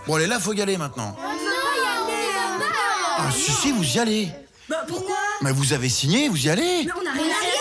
Bon, allez, là, faut y aller maintenant. On ne veut pas y aller. Ah, si, vous y allez. Bah, pourquoi? Mais vous avez signé, vous y allez. Mais on n'a rien signé.